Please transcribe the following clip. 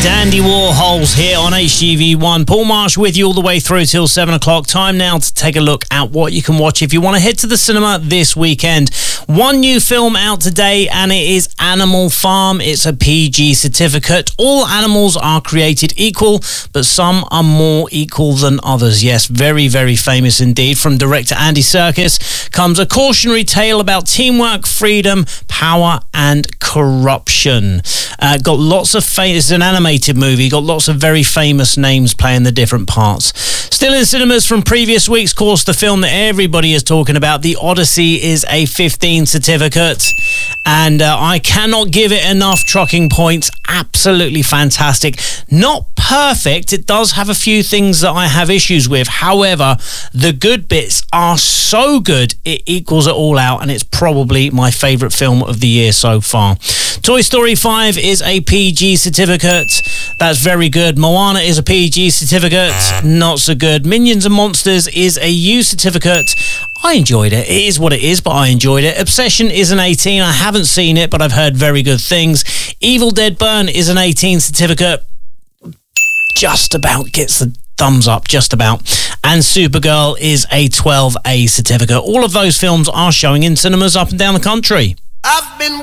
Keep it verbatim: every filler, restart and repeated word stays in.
Andy Warhols here on H G V one. Paul Marsh with you all the way through till seven o'clock. Time now to take a look at what you can watch if you want to head to the cinema this weekend. One new film out today, and it is Animal Farm. It's a P G certificate. All animals are created equal, but some are more equal than others. Yes, very, very famous indeed. From director Andy Serkis comes a cautionary tale about teamwork, freedom, power, and corruption. Uh, got lots of famous. It's an animated movie. Got lots of very famous names playing the different parts. Still in cinemas from previous weeks, of course, the film that everybody is talking about, The Odyssey, is a fifteen certificate, and uh, I cannot give it enough trucking points. Absolutely fantastic. Not perfect. It does have a few things that I have issues with. However, the good bits are so good, it equals it all out, and it's probably my favourite film of the year so far. Toy Story five is a P G certificate. That's very good. Moana is a P G certificate. Not so good. Minions and Monsters is a U certificate. I enjoyed it. It is what it is, but I enjoyed it. Obsession is an eighteen. I haven't seen it, but I've heard very good things. Evil Dead Burn is an eighteen certificate. Just about gets the thumbs up, just about. And Supergirl is a twelve A certificate. All of those films are showing in cinemas up and down the country. I've been